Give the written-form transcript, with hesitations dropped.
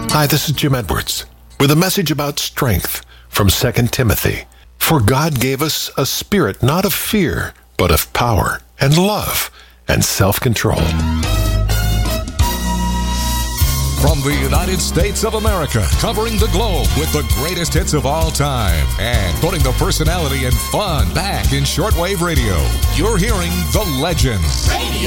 Hi, this is Jim Edwards with a message about strength from 2 Timothy. For God gave us a spirit not of fear, but of power and love and self-control. From the United States of America, covering the globe with the greatest hits of all time and putting the personality and fun back in shortwave radio, you're hearing The Legends. Radio.